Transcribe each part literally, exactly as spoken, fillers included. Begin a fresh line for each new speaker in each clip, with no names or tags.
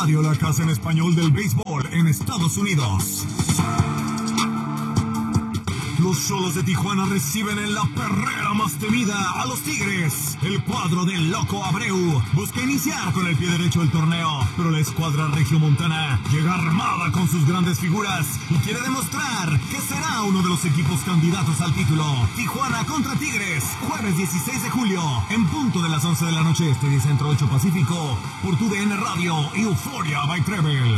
Radio, la casa en español del béisbol en Estados Unidos. Los Xolos de Tijuana reciben en la perrera más temida a los Tigres. El cuadro del Loco Abreu busca iniciar con el pie derecho el torneo, pero la escuadra regiomontana llega armada con sus grandes figuras y quiere demostrar que será uno de los equipos candidatos al título. Tijuana contra Tigres, jueves dieciséis de julio, en punto de las once de la noche este y Centro ocho Pacífico, por tu D N Radio y Euphoria by Treble.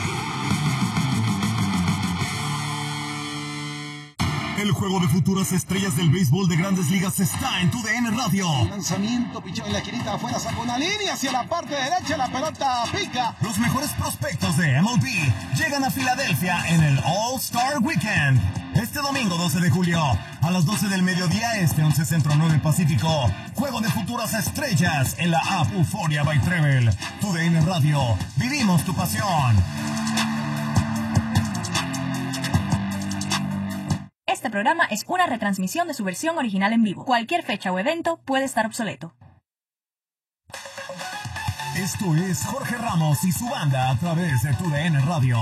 El juego de futuras estrellas del béisbol de Grandes Ligas está en tu D N Radio.
Lanzamiento, pichón en la esquinita afuera, sacó una línea hacia la parte derecha, la pelota pica.
Los mejores prospectos de M L B llegan a Filadelfia en el All-Star Weekend. Este domingo doce de julio, a las doce del mediodía este, once Centro, nueve Pacífico. Juego de futuras estrellas en la app Euphoria by Treble. Tu D N Radio, vivimos tu pasión.
Este programa es una retransmisión de su versión original en vivo. Cualquier fecha o evento puede estar obsoleto.
Esto es Jorge Ramos y su banda a través de tu D N Radio.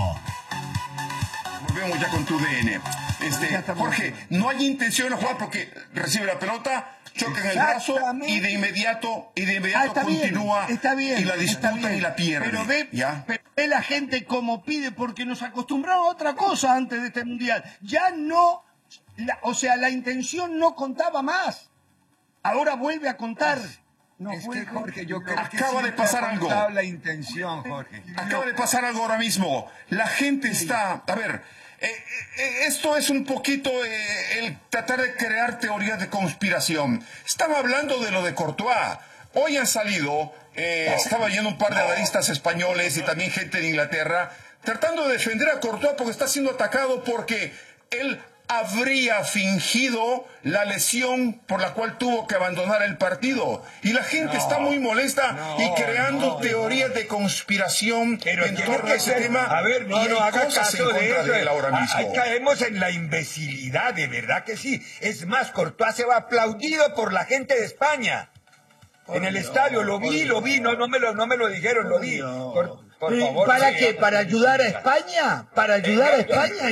Volvemos ya con tu D N. Este, Jorge, no hay intención de jugar porque recibe la pelota, choca en el brazo y de inmediato, y de inmediato ah, está continúa
bien, está bien,
y la disputa y la pierde.
Pero ve,
¿ya?
Pero ve la gente como pide porque nos acostumbramos a otra cosa antes de este mundial. Ya no... La, o sea, la intención no contaba más. Ahora vuelve a contar.
No, es que, Jorge, yo creo que
acaba de pasar algo.
La intención, Jorge.
Acaba de pasar algo ahora mismo. La gente está... A ver, eh, eh, esto es un poquito eh, el tratar de crear teorías de conspiración. Estaba hablando de lo de Courtois. Hoy han salido, eh, estaba yendo un par de analistas españoles y también gente de Inglaterra, tratando de defender a Courtois porque está siendo atacado porque él habría fingido la lesión por la cual tuvo que abandonar el partido. Y la gente no, está muy molesta no, y creando no, teorías no. de conspiración
Pero
en torno a ese
ser,
tema.
A ver, no,
y
no haga caso
en contra
de eso.
De él ahora mismo.
Ahí caemos en la imbecilidad, de verdad que sí. Es más, Courtois se va aplaudido por la gente de España. Por en el Dios, estadio, lo vi, lo vi, no, no, me lo, no me lo dijeron, lo vi. Por, Por favor,
¿Para
sí,
qué? ¿Para ayudar a España? ¿Para ayudar a España?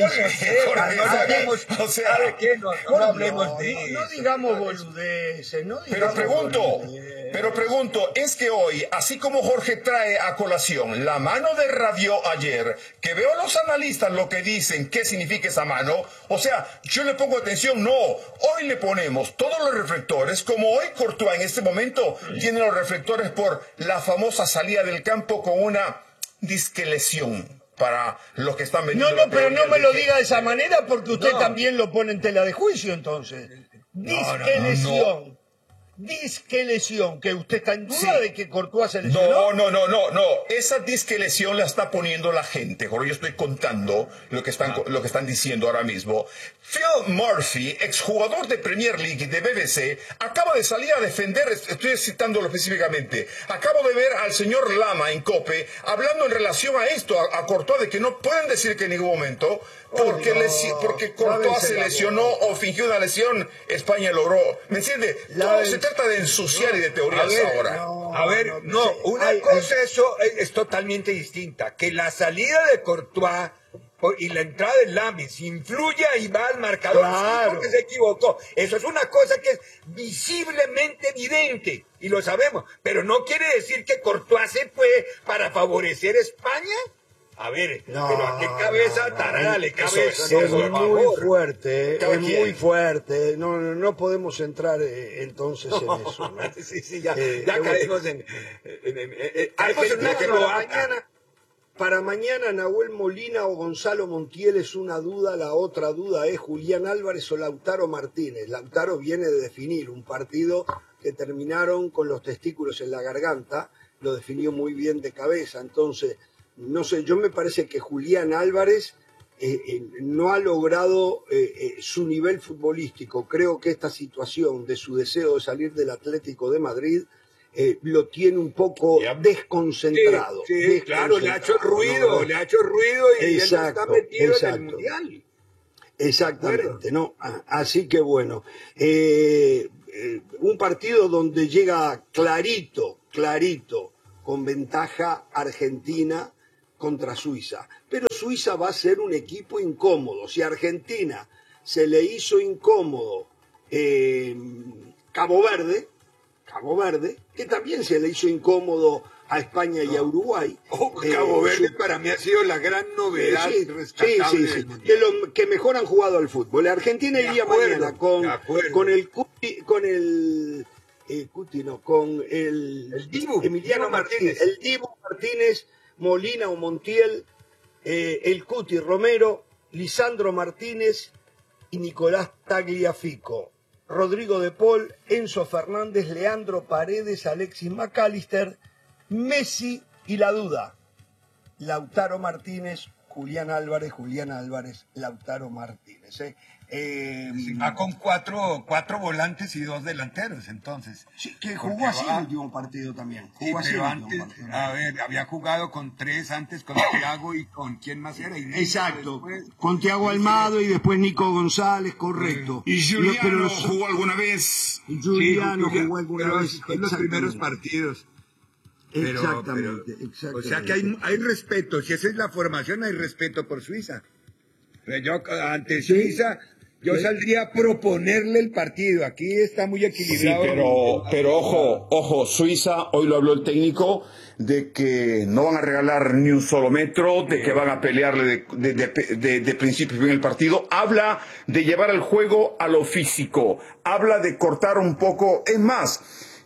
No hablemos, o sea, ¿sabe qué? No, no hablemos de eso.
No digamos boludeces, no digamos
Pero pregunto, boludeces. pero pregunto, es que hoy, así como Jorge trae a colación la mano de Radio ayer, que veo a los analistas lo que dicen, qué significa esa mano, o sea, yo le pongo atención, no, hoy le ponemos todos los reflectores, como hoy Courtois en este momento tiene los reflectores por la famosa salida del campo con una disque lesión para los que están vendiendo.
No, no, pero no me lo diga de esa manera porque usted no. también lo pone en tela de juicio entonces. Disque lesión. No, no, no. Disque lesión, que usted está en duda sí. de que Courtois se lesionó.
No, no, no, no, no. Esa disque lesión la está poniendo la gente. Jorge, yo estoy contando lo que están, ah. lo que están diciendo ahora mismo. Phil Murphy, exjugador de Premier League y de B B C, acaba de salir a defender, estoy citándolo específicamente, acabo de ver al señor Lama en COPE hablando en relación a esto, a, a Courtois, de que no pueden decir que en ningún momento, porque, oh, no. lesi porque Courtois se lesionó o fingió una lesión, España logró. ¿Me entiende? Todo se trata de ensuciar no, y de teorías a ver,
ahora.
No,
a ver, no, no, no una ay, cosa ay. eso es, es totalmente distinta. Que la salida de Courtois y la entrada del Lames influya y va al marcador claro. porque se equivocó. Eso es una cosa que es visiblemente evidente y lo sabemos, pero no quiere decir que Courtois se fue para favorecer a España. A ver, no, pero ¿a qué cabeza no, tarada no, le cabe eso?
Es muy favor. fuerte, eh, es muy fuerte. No, no, no podemos entrar eh, entonces en eso. ¿no?
sí, sí, ya,
eh,
ya caemos en... en, en, en, en caemos en una que
para, mañana, para mañana Nahuel Molina o Gonzalo Montiel es una duda, la otra duda es Julián Álvarez o Lautaro Martínez. Lautaro viene de definir un partido que terminaron con los testículos en la garganta, lo definió muy bien de cabeza, entonces... No sé, yo me parece que Julián Álvarez eh, eh, no ha logrado eh, eh, su nivel futbolístico. Creo que esta situación de su deseo de salir del Atlético de Madrid eh, lo tiene un poco yep. desconcentrado.
Sí, sí
desconcentrado.
claro, le ha hecho ruido, no, no. le ha hecho ruido y
exacto,
él está metido
exacto.
en el Mundial.
Exactamente, ¿no? Así que bueno, eh, eh, un partido donde llega clarito, clarito, con ventaja Argentina, contra Suiza. Pero Suiza va a ser un equipo incómodo. Si a Argentina se le hizo incómodo eh, Cabo Verde, Cabo Verde, que también se le hizo incómodo a España y a Uruguay.
Oh, Cabo
eh,
Verde
su...
para mí ha sido la gran novedad.
Sí, sí, sí, sí. Que, lo, que mejor han jugado al fútbol. La Argentina iría mañana con, con el Cuti, con el eh, Cuti, no, con el,
el Dibu,
Emiliano
Dibu
Martínez,
Martínez,
el Dibu Martínez, Molina o Montiel, eh, el Cuti Romero, Lisandro Martínez y Nicolás Tagliafico. Rodrigo de Paul, Enzo Fernández, Leandro Paredes, Alexis McAllister, Messi y la duda, Lautaro Martínez, Julián Álvarez, Julián Álvarez, Lautaro Martínez. ¿eh? Eh,
sí, va con cuatro, cuatro volantes y dos delanteros, entonces.
Sí, que jugó así va... el último partido también. Jugó
sí,
así
pero
el
antes,
partido.
a ver, había jugado con tres antes, con Thiago y con quién más era. Y
Exacto,
después,
con Thiago Almado y después Nico González, correcto.
¿Y Juliano
pero los...
jugó alguna vez?
Juliano
sí,
jugó alguna
pero
vez.
En los primeros partidos. Pero,
exactamente,
pero,
exactamente.
O sea que hay, hay respeto, si esa es la formación, hay respeto por Suiza. Pero yo ante Suiza, yo ¿sí? saldría a proponerle el partido. Aquí está muy equilibrado.
Sí, pero, pero ojo, ojo, Suiza, hoy lo habló el técnico, de que no van a regalar ni un solo metro, de que van a pelearle de, de, de, de, de principio en el partido. Habla de llevar el juego a lo físico, habla de cortar un poco, es más,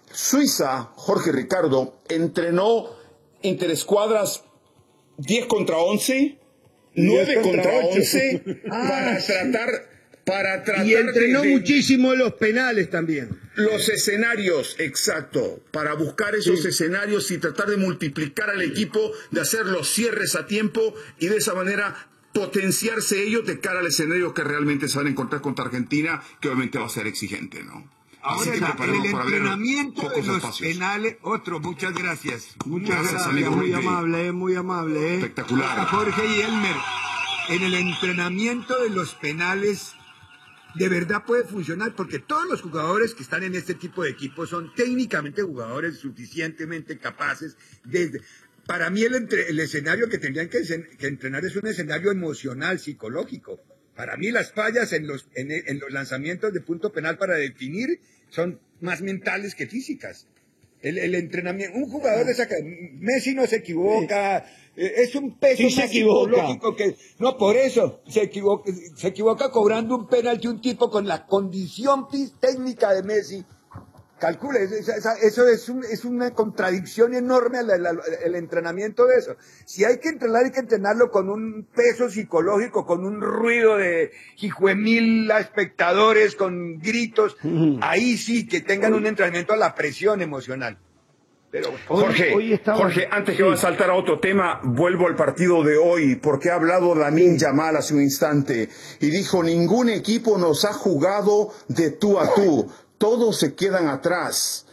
Suiza, Jorge Ricardo, entrenó interescuadras diez contra once, nueve contra once, para tratar, para tratar
y entrenó
de, de,
muchísimo los penales también.
Los escenarios, exacto, para buscar esos sí. escenarios y tratar de multiplicar al equipo, de hacer los cierres a tiempo y de esa manera potenciarse ellos de cara al escenario que realmente se van a encontrar contra Argentina, que obviamente va a ser exigente, ¿no?
Ahora el, el entrenamiento de los espacios. penales, otro, muchas gracias.
Muchas gracias, gracias amigo, muy amable, eh, muy amable. Eh.
Espectacular.
Jorge y Elmer, en el entrenamiento de los penales, de verdad puede funcionar, porque todos los jugadores que están en este tipo de equipos son técnicamente jugadores suficientemente capaces de... Para mí el, entre, el escenario que tendrían que, que entrenar es un escenario emocional, psicológico. Para mí las fallas en los, en, en los lanzamientos de punto penal para definir son más mentales que físicas. El, el entrenamiento, un jugador de esa, Messi no se equivoca, sí. es un peso
sí
más
se equivoca.
psicológico que, no, por eso, se equivoca, se equivoca cobrando un penalti un tipo con la condición técnica de Messi. Calcule, eso es, un, es una contradicción enorme al, al, al entrenamiento de eso. Si hay que entrenar, hay que entrenarlo con un peso psicológico, con un ruido de hijuemil a espectadores, con gritos. Uh-huh. Ahí sí que tengan un entrenamiento a la presión emocional.
Pero Jorge, hoy, hoy estaba... Jorge, antes que sí. va a saltar a otro tema, vuelvo al partido de hoy, porque ha hablado Lamine Yamal hace un instante y dijo, ningún equipo nos ha jugado de tú a tú. Todos se quedan atrás.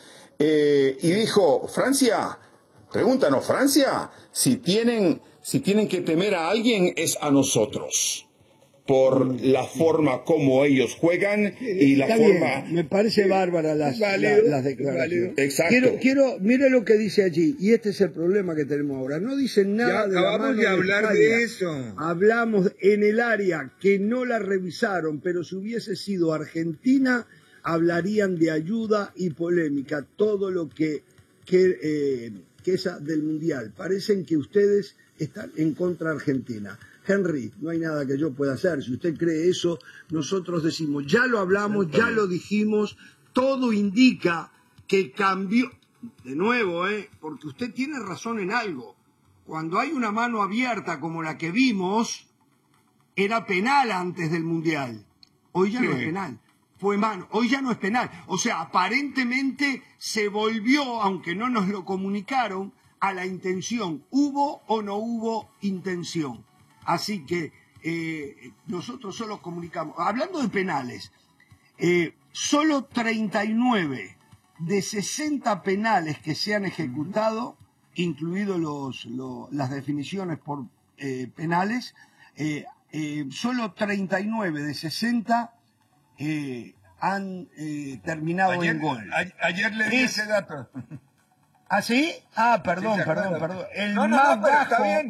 Eh, y dijo, Francia, pregúntanos, Francia, si tienen, si tienen que temer a alguien es a nosotros, por la forma como ellos juegan y la
Está
forma...
Bien. Me parece bárbara las,
válido,
la, las declaraciones.
Exacto.
Quiero, quiero, mire lo que dice allí, y este es el problema que tenemos ahora. No dicen nada
ya
de la mano
de hablar
de,
de eso.
Hablamos en el área que no la revisaron, pero si hubiese sido Argentina... hablarían de ayuda y polémica, todo lo que, que, eh, que es del Mundial. Parecen que ustedes están en contra de Argentina. Henry, no hay nada que yo pueda hacer. Si usted cree eso, nosotros decimos, ya lo hablamos, ya lo dijimos, todo indica que cambió. De nuevo, ¿eh? Porque usted tiene razón en algo. Cuando hay una mano abierta como la que vimos, era penal antes del Mundial. Hoy ya sí. no es penal. Fue mano, hoy ya no es penal. O sea, aparentemente se volvió, aunque no nos lo comunicaron, a la intención. ¿Hubo o no hubo intención? Así que eh, nosotros solo comunicamos. Hablando de penales, eh, solo treinta y nueve de sesenta penales que se han ejecutado, incluidos los, los, las definiciones por eh, penales, eh, eh, solo treinta y nueve de sesenta Eh, han eh, terminado
ayer,
en gol.
A, ayer le di ese dato.
¿Ah, sí? Ah, perdón,
sí,
perdón, perdón. El
no, no,
más
no,
bajo,
está bien.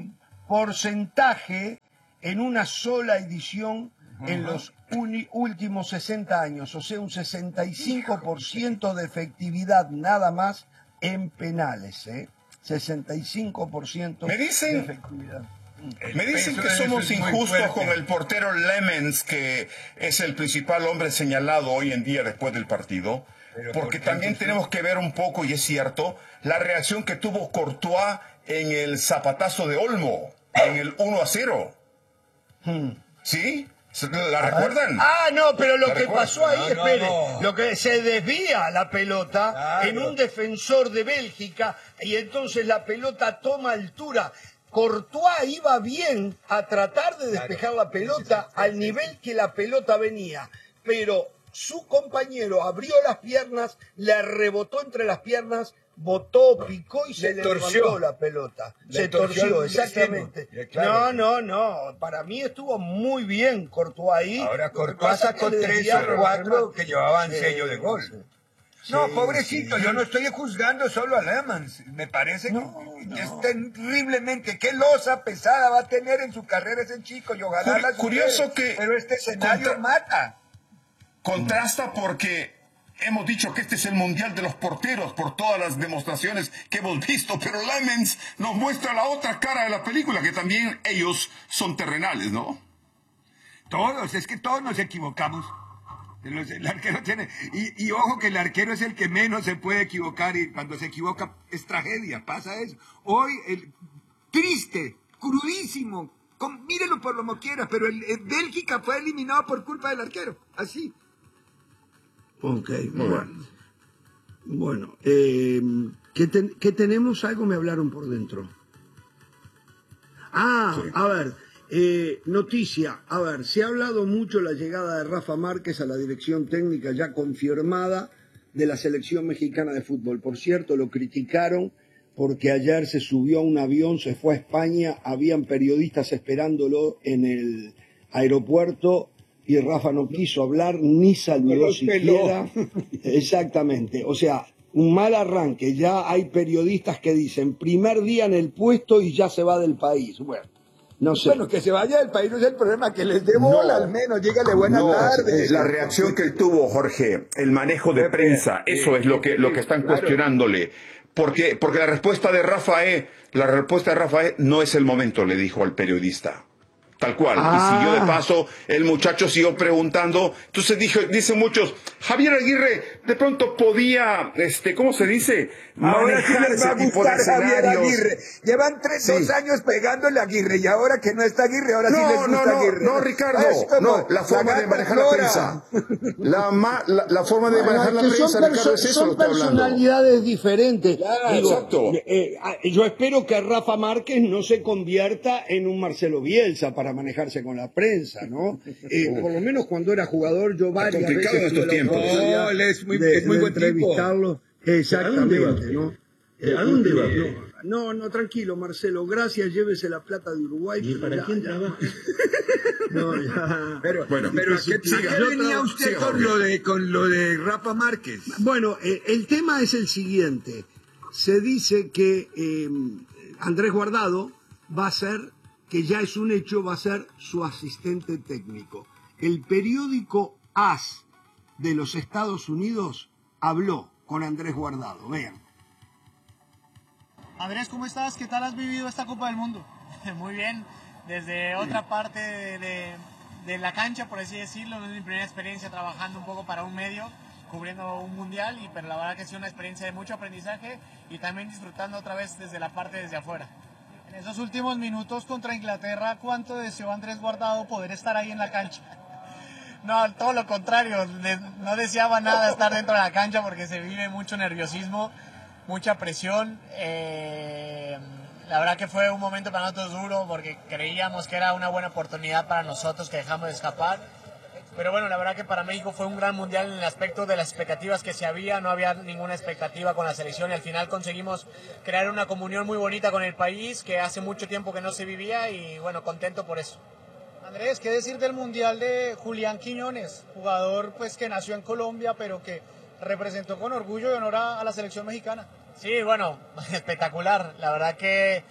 porcentaje en una sola edición en los uni- últimos sesenta años, o sea, un sesenta y cinco por ciento de efectividad nada más en penales, ¿eh? sesenta y cinco por ciento
Me dicen-
de efectividad.
Me dicen que somos injustos con el portero Lemens, que es el principal hombre señalado hoy en día después del partido, porque también tenemos que ver un poco, y es cierto, la reacción que tuvo Courtois en el zapatazo de Olmo, en el uno a cero. ¿Sí? ¿La recuerdan?
Ah, no, pero lo
¿La
que
recuerdan?
pasó ahí,
No, no,
espere,
no.
lo que se desvía la pelota
Claro.
en un defensor de Bélgica y entonces la pelota toma altura. Courtois iba bien a tratar de despejar la pelota al nivel que la pelota venía, pero su compañero abrió las piernas, le rebotó entre las piernas, botó, picó y se
Le
le
torció.
levantó la pelota.
Le
Se
torció
torció,
el
exactamente.
destino. Claro.
No, no, no. Para mí estuvo muy bien Courtois ahí.
Ahora
Lo que
Courtois
pasa es que
sacó
le
tres o
desviaron los
cuatro
remates.
que llevaban
Sí,
sello de gol.
sí.
No,
Sí,
pobrecito,
sí.
yo no estoy juzgando solo a Lemans. Me parece
No,
que,
no.
que es terriblemente. Qué losa pesada va a tener en su carrera ese chico y ojalá
Curi-
la supere.
curioso que
Pero este escenario
contra-
mata.
Contrasta porque hemos dicho que este es el mundial de los porteros por todas las demostraciones que hemos visto, pero Lemens nos muestra la otra cara de la película, que también ellos son terrenales, ¿no?
Todos, es que todos nos equivocamos. Los- El arquero tiene. Y, y ojo que el arquero es el que menos se puede equivocar y cuando se equivoca es tragedia, pasa eso. Hoy, el triste, crudísimo, con, mírenlo por lo que quiera, pero el, el Bélgica fue eliminado por culpa del arquero. Así.
Ok, bueno. Bueno, eh, ¿qué, ten- qué tenemos? Algo me hablaron por dentro. Ah, a ver, eh, noticia. A ver, se ha hablado mucho la llegada de Rafa Márquez a la dirección técnica ya confirmada de la selección mexicana de fútbol. Por cierto, lo criticaron porque ayer se subió a un avión, se fue a España, habían periodistas esperándolo en el aeropuerto y Rafa no quiso hablar ni saludó
los
siquiera. Exactamente, o sea, un mal arranque. Ya hay periodistas que dicen primer día en el puesto y ya se va del país. Bueno, no sé.
Bueno, que se vaya del país no es el problema, que les dé bola al menos, dígale buena
No,
tarde.
la reacción que él tuvo, Jorge, el manejo de prensa, eso es lo que, lo que están
Claro.
cuestionándole. Porque, porque la respuesta de Rafa es, la respuesta de Rafa es, no es el momento, le dijo al periodista. Tal cual.
Ah.
Y siguió de paso, el muchacho siguió preguntando. Entonces dijo, dicen muchos, Javier Aguirre de pronto podía, este, ¿cómo se dice?
Ahora sí les va a
Manejarse tipo de
gustar Javier
escenarios.
Aguirre. Llevan tres,
Sí.
dos años pegándole a Aguirre y ahora que no está Aguirre, ahora sí
No,
les gusta
no, no,
Aguirre.
no, Ricardo,
Es como
no, la forma de
gata
manejar la
flora.
prensa. La, ma- la, la forma de manejar la
que son
prensa, Ricardo,
perso-
es eso
son
lo que estoy hablando.
personalidades diferentes.
Claro,
Digo,
exacto.
eh, eh, yo espero que Rafa Márquez no se convierta en un Marcelo Bielsa para manejarse con la prensa, ¿no? Eh, por lo menos cuando era jugador yo varias
complicado
veces
en estos
tuve la
tiempos.
oportunidad
No, él es muy-
de-
es muy
de
buen tipo.
entrevistarlo. Exactamente, ¿no?
¿A dónde va?
No, no, tranquilo, Marcelo. Gracias, llévese la plata de Uruguay.
¿Y
pero
para
ya-
quién
ya-
trabaja?
No, ya.
Pero,
Bueno,
pero ¿a qué,
siga,
a qué
yo
venía
tra-
usted
siga,
con
Jorge.
lo, de, con lo de Rafa Márquez?
Bueno, eh, el tema es el siguiente. Se dice que eh, Andrés Guardado va a ser, que ya es un hecho, va a ser su asistente técnico. El periódico A S de los Estados Unidos habló con Andrés Guardado. Vean.
Andrés, ¿cómo estás? ¿Qué tal has vivido esta Copa del Mundo? Muy bien, desde otra parte de, de- de la cancha, por así decirlo. Es mi primera experiencia trabajando un poco para un medio, cubriendo un mundial, y, pero la verdad que ha sido una experiencia de mucho aprendizaje y también disfrutando otra vez desde la parte desde afuera. En esos últimos minutos contra Inglaterra, ¿cuánto deseó Andrés Guardado poder estar ahí en la cancha? No, todo lo contrario, le- no deseaba nada estar dentro de la cancha porque se vive mucho nerviosismo, mucha presión. eh, la verdad que fue un momento para nosotros duro porque creíamos que era una buena oportunidad para nosotros que dejamos de escapar. Pero bueno, la verdad que para México fue un gran mundial en el aspecto de las expectativas que se había. No había ninguna expectativa con la selección y al final conseguimos crear una comunión muy bonita con el país que hace mucho tiempo que no se vivía y bueno, contento por eso. Andrés, ¿qué decir del mundial de Julián Quiñones? Jugador pues que nació en Colombia pero que representó con orgullo y honor a, a la selección mexicana. Sí, bueno, espectacular. La verdad que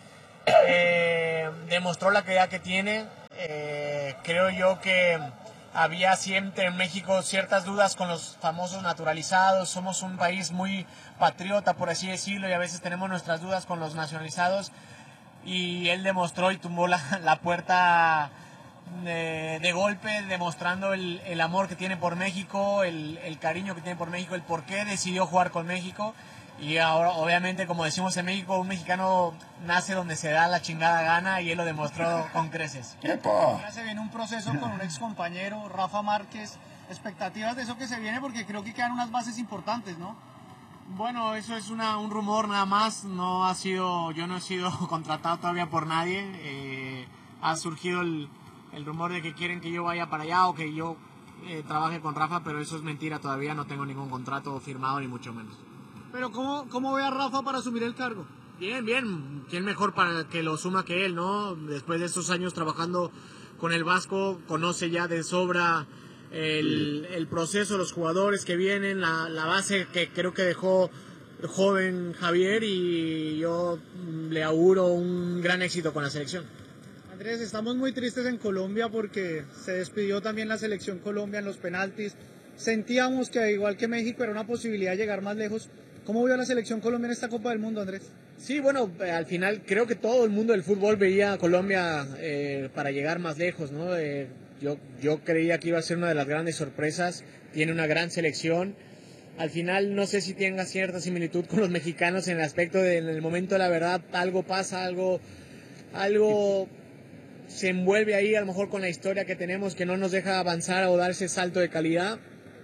eh, demostró la calidad que tiene. Eh, creo yo que había siempre en México ciertas dudas con los famosos naturalizados. Somos un país muy patriota, por así decirlo, y a veces tenemos nuestras dudas con los nacionalizados. Y él demostró y tumbó la, la puerta de, de golpe, demostrando el, el amor que tiene por México, el, el cariño que tiene por México, el por qué decidió jugar con México. Y ahora, obviamente, como decimos en México, un mexicano nace donde se da la chingada gana, y él lo demostró con creces.
Ahora se viene un proceso con un ex compañero, Rafa Márquez. Expectativas de eso que se viene, porque creo que quedan unas bases importantes, ¿no?
Bueno, eso es una, un rumor nada más. No ha sido, yo no he sido contratado todavía por nadie. Eh, ha surgido el, el rumor de que quieren que yo vaya para allá o que yo eh, trabaje con Rafa, pero eso es mentira. Todavía no tengo ningún contrato firmado, ni mucho menos.
Pero ¿cómo, cómo ve a Rafa para asumir el cargo?
Bien, bien. ¿Quién mejor para que lo suma que él, no? Después de estos años trabajando con el Vasco, conoce ya de sobra el, el proceso, los jugadores que vienen, la, la base que creo que dejó joven Javier, y yo le auguro un gran éxito con la selección.
Andrés, estamos muy tristes en Colombia porque se despidió también la selección Colombia en los penaltis. Sentíamos que, igual que México, era una posibilidad de llegar más lejos. ¿Cómo vio la selección Colombia en esta Copa del Mundo, Andrés?
Sí, bueno, al final creo que todo el mundo del fútbol veía a Colombia eh, para llegar más lejos, ¿no? Eh, yo, yo creía que iba a ser una de las grandes sorpresas. Tiene una gran selección. Al final no sé si tenga cierta similitud con los mexicanos en el aspecto de, en el momento de la verdad, algo pasa, algo, algo se envuelve ahí, a lo mejor con la historia que tenemos, que no nos deja avanzar o dar ese salto de calidad,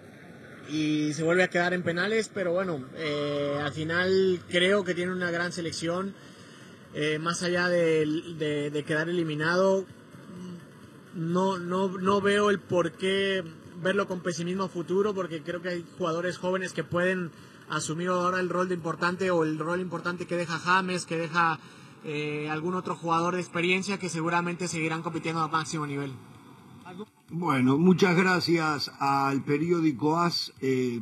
y se vuelve a quedar en penales. Pero bueno, eh, al final creo que tiene una gran selección. Eh, más allá de, de, de quedar eliminado, no, no, no veo el por qué verlo con pesimismo a futuro, porque creo que hay jugadores jóvenes que pueden asumir ahora el rol de importante, o el rol importante que deja James, que deja eh, algún otro jugador de experiencia, que seguramente seguirán compitiendo a máximo nivel.
Bueno, muchas gracias al periódico A S, eh,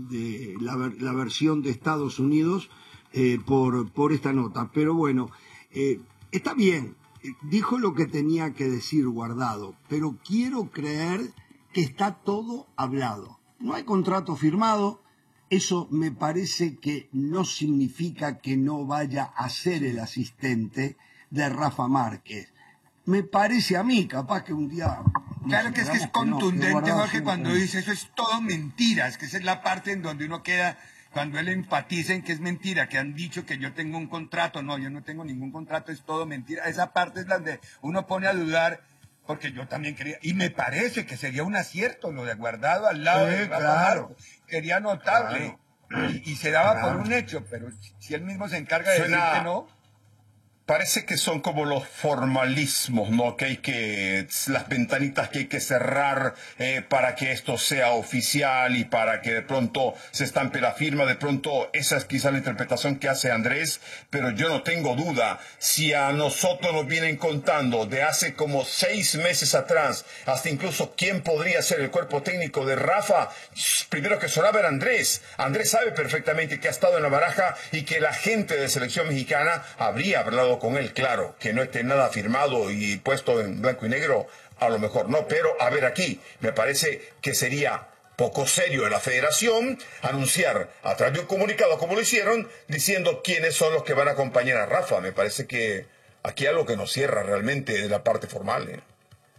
de la, la versión de Estados Unidos, eh, por, por esta nota. Pero bueno, eh, está bien, dijo lo que tenía que decir Guardado, pero quiero creer que está todo hablado. No hay contrato firmado. Eso me parece que no significa que no vaya a ser el asistente de Rafa Márquez. Me parece a mí, capaz que un día...
Claro que es que es contundente, Jorge, cuando dice eso es todo mentira. Es que esa es la parte en donde uno queda, cuando él enfatiza en que es mentira, que han dicho que yo tengo un contrato. No, yo no tengo ningún contrato, es todo mentira. Esa parte es la donde uno pone a dudar, porque yo también quería, y me parece que sería un acierto lo de Guardado al lado
sí,
de Rafa
claro.
Márquez. Sería notable. Claro. Y, y se daba claro. por un hecho, pero si él mismo se encarga de
Suena...
decir que no...
Parece que son como los formalismos, ¿no? Que hay que, las ventanitas que hay que cerrar eh, para que esto sea oficial y para que de pronto se estampe la firma. De pronto esa es quizá la interpretación que hace Andrés, pero yo no tengo duda. Si a nosotros nos vienen contando de hace como seis meses atrás, hasta incluso quién podría ser el cuerpo técnico de Rafa, primero que sonaba era Andrés. Andrés sabe perfectamente que ha estado en la baraja y que la gente de selección mexicana habría hablado con él. Claro, que no esté nada firmado y puesto en blanco y negro, a lo mejor no, pero a ver aquí, me parece que sería poco serio de la federación anunciar a través de un comunicado, como lo hicieron, diciendo quiénes son los que van a acompañar a Rafa. Me parece que aquí hay algo que nos cierra realmente de la parte formal, ¿eh?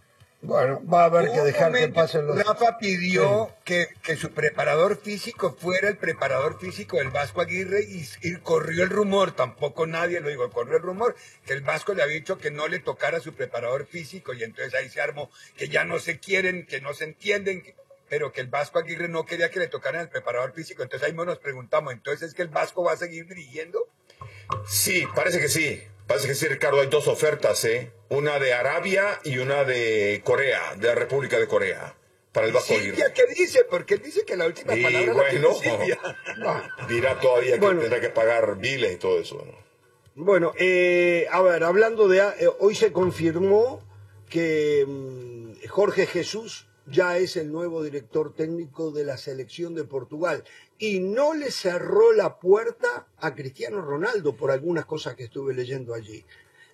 Bueno, va a haber que dejar que pasen los...
Rafa pidió
sí.
que, que su preparador físico fuera el preparador físico del Vasco Aguirre, y, y corrió el rumor, tampoco nadie lo dijo, corrió el rumor, que el Vasco le había dicho que no le tocara a su preparador físico, y entonces ahí se armó que ya no se quieren, que no se entienden, que, pero que el Vasco Aguirre no quería que le tocaran el preparador físico. Entonces ahí nos preguntamos, ¿entonces es que el Vasco va a seguir dirigiendo?
Sí, parece que sí. Parece que sí, Ricardo, hay dos ofertas, ¿eh? Una de Arabia y una de Corea, de la República de Corea, para el Vasco Aguirre.
¿Qué dice? Porque él dice que la última
y
palabra
bueno,
la tiene Silvia.
No, dirá todavía que bueno, tendrá que pagar biles y todo eso, ¿no?
Bueno, eh, a ver, hablando de... Eh, hoy se confirmó que mm, Jorge Jesús ya es el nuevo director técnico de la selección de Portugal, y no le cerró la puerta a Cristiano Ronaldo por algunas cosas que estuve leyendo allí.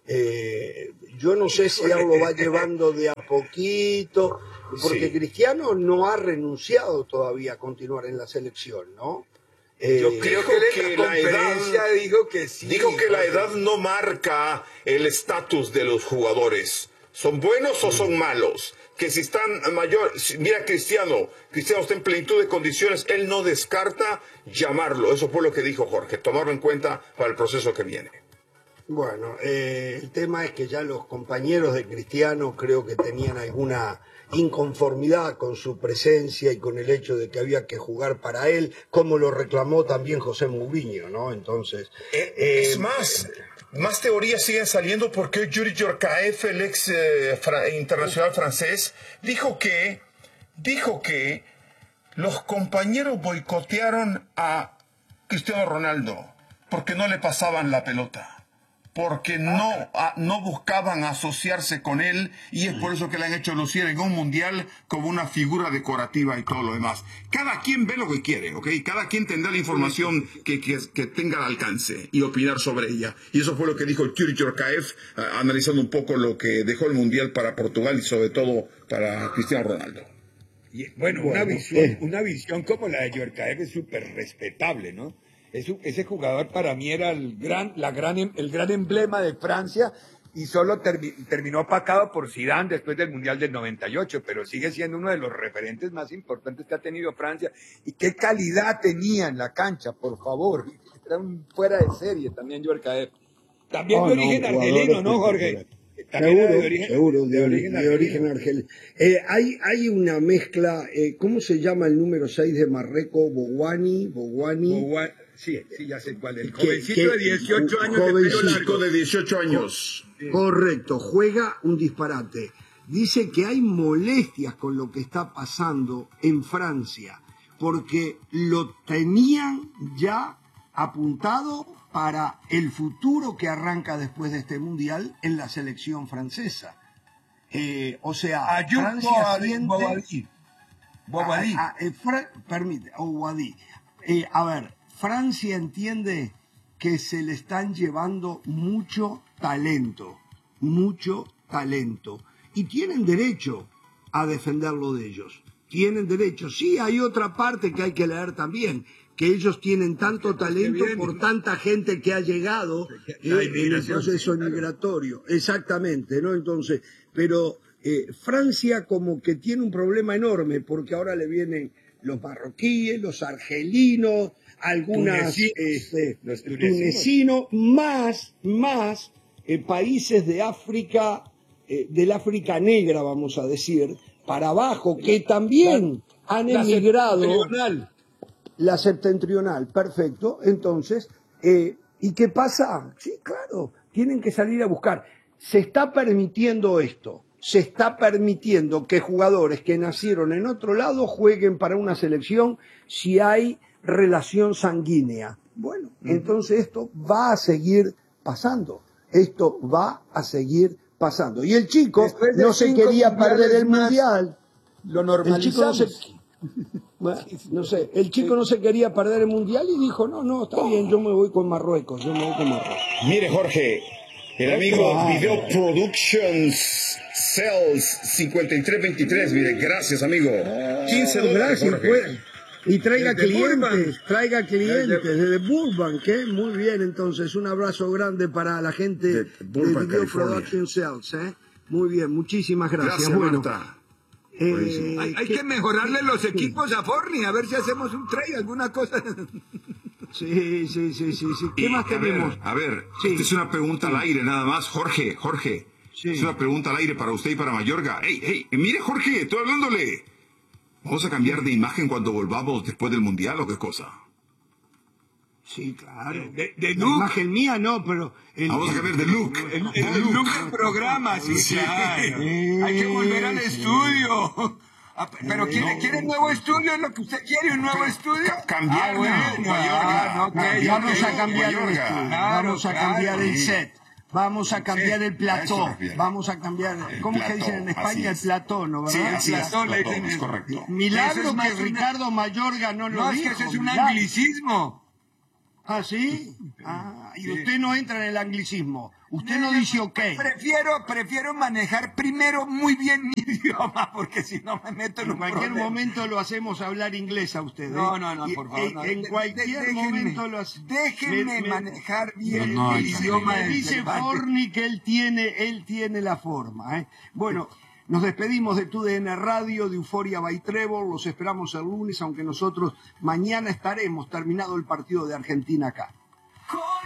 Eh, yo no sé si algo va llevando de a poquito, porque
Sí.
Cristiano no ha renunciado todavía a continuar en la selección, ¿no? Eh,
Yo creo
dijo
que,
que
en la
la edad-
conferencia dijo que sí.
Dijo que la edad no marca el estatus de los jugadores. ¿Son buenos o son malos? Que si están mayor, si- mira Cristiano, Cristiano está en plenitud de condiciones, él no descarta llamarlo. Eso fue lo que dijo Jorge, tomarlo en cuenta para el proceso que viene.
Bueno, eh, el tema es que ya los compañeros de Cristiano creo que tenían alguna inconformidad con su presencia y con el hecho de que había que jugar para él, como lo reclamó también José Mourinho, ¿no? Entonces,
Eh,
eh,
es más, más teorías siguen saliendo porque Yuri Yorkaev, el ex eh, fra- internacional francés, dijo que, dijo que los compañeros boicotearon a Cristiano Ronaldo porque no le pasaban la pelota, porque no, a- no buscaban asociarse con él, y es por eso que le han hecho lucir en un mundial como una figura decorativa y todo lo demás. Cada quien ve lo que quiere, ¿ok? Cada quien tendrá la información que, que, que tenga al alcance y opinar sobre ella. Y eso fue lo que dijo Yuri Yorkaev, a- analizando un poco lo que dejó el mundial para Portugal y sobre todo para Cristiano Ronaldo.
Y, bueno, una visión, una visión como la de Yorkaev es súper respetable, ¿no? Es un- ese jugador para mí era el gran, la gran, em- el gran emblema de Francia, y solo termi- terminó opacado por Zidane después del Mundial del noventa y ocho, pero sigue siendo uno de los referentes más importantes que ha tenido Francia. Y qué calidad tenía en la cancha, por favor. Era un fuera de serie también Yorkaev. También
Oh,
de
no,
origen
jugador
argelino, ¿no, Jorge?
espectacular.
También era
Seguro,
de origen,
seguro, de,
de
ori-
origen
de
argelino.
origen argelino. Eh, hay, hay una mezcla, eh, ¿cómo se llama el número seis de Marruecos? Bouani, Bouani.
Bowa- Sí, sí, ya sé cuál. El
Que-
jovencito
que-
de dieciocho años de
jovencito.
pelo largo.
Chico de dieciocho años.
Correcto, juega un disparate. Dice que hay molestias con lo que está pasando en Francia, porque lo tenían ya apuntado para el futuro que arranca después de este mundial en la selección francesa. Eh, o sea,
Ayub
Francia
Bouadi-
siente...
Bouadi. Bouadi.
Ah, ah, eh, Fra- permite, o Bouadi. Eh, a ver, Francia entiende que se le están llevando mucho talento, mucho talento. Y tienen derecho a defenderlo de ellos. Tienen derecho. Sí, hay otra parte que hay que leer también, que ellos tienen tanto talento
viene.
por tanta gente que ha llegado eh,
La
en el
inmigración,
proceso
sí, claro.
migratorio. Exactamente, ¿no? Entonces, pero eh, Francia como que tiene un problema enorme, porque ahora le vienen los marroquíes, los argelinos, algunas
Tunecinos.
este,
Los tunecinos.
tunecinos, más, más eh, países de África, eh, del África negra, vamos a decir, para abajo, que también han
La
emigrado.
septentrional.
La septentrional, perfecto. Entonces, eh, ¿y qué pasa? Sí, claro, tienen que salir a buscar. Se está permitiendo esto, se está permitiendo que jugadores que nacieron en otro lado jueguen para una selección si hay relación sanguínea. Bueno, entonces esto va a seguir pasando, esto va a seguir pasando. Y el chico
Después de
no se
cinco
quería perder el
mundiales más,
mundial.
Lo
El chico no se,
normalizamos.
bueno, no sé, el chico no se quería perder el mundial y dijo, no, no, está bien, yo me voy con Marruecos, yo me voy con Marruecos.
Mire, Jorge, el amigo
Claro.
Video Productions Cells cincuenta y tres veintitrés, mire, gracias, amigo. quince dólares,
Gracias,
Jorge.
pues. Y traiga
Desde
clientes,
Burbank.
traiga clientes
Desde-
desde Burbank, ¿eh? Muy bien, entonces, un abrazo grande para la gente
De
de,
Burbank,
Video
California.
Production Cells, ¿eh? Muy bien, muchísimas gracias.
Gracias,
bueno,
Marta.
eh,
Buenísimo.
Hay, hay
¿qué-
que mejorarle los equipos a Forni, a ver si hacemos un trade, alguna cosa.
Sí, sí, sí, sí, sí. ¿Qué
Y,
más
a ver,
tenemos?
A ver,
Sí.
esta es una pregunta al aire nada más. Jorge, Jorge.
Sí.
Es una pregunta al aire para usted y para Mayorga. Ey, ey, mire, Jorge, estoy hablándole. ¿Vamos a cambiar de imagen cuando volvamos después del Mundial o qué cosa?
Sí, claro.
De- de
La
look.
imagen mía no, pero... el-
Vamos a cambiar de look.
El, el look del programa, sí,
Sí.
claro. Hay que volver al estudio. Ah, Pero ¿quiere, ¿quiere nuevo estudio? ¿Es lo que usted quiere? ¿Un nuevo estudio?
cambiar,
Ah, bueno,
Mayorga.
ah, no, ok,
Vamos
ok,
a cambiar el
Mayorga.
estudio,
Claro,
vamos a
claro.
cambiar el set, vamos a cambiar
Sí,
el
a
plató,
eso refiere.
vamos a cambiar, ¿cómo que
plató,
dicen en
así
España? El
es.
plató, ¿no?
Sí,
¿Verdad?
así es,
Platón, le
Platón,
dicen
es
eso.
correcto.
Milagro
Eso es más
que
una-
Ricardo Mayorga no lo
No, es
dijo.
que ese es un
milagro.
anglicismo.
¿Ah, sí? Ah, y usted no entra en el anglicismo. Usted no dice ok.
Prefiero, prefiero manejar primero muy bien mi idioma, porque si no me meto en un
En cualquier
problema.
momento lo hacemos hablar inglés a usted. ¿eh?
No, no, no,
Y-
por favor.
En,
no.
en
De-
cualquier
de- déjenme-
momento lo hacemos.
Déjenme
Me- me-
manejar bien
No, no,
el
ya.
idioma
Me
del
dice
Cervantes.
Forni que él tiene, él tiene la forma. ¿eh? Bueno, nos despedimos de T U D N Radio, de Euforia by Trevor. Los esperamos el lunes, aunque nosotros mañana estaremos terminado el partido de Argentina acá.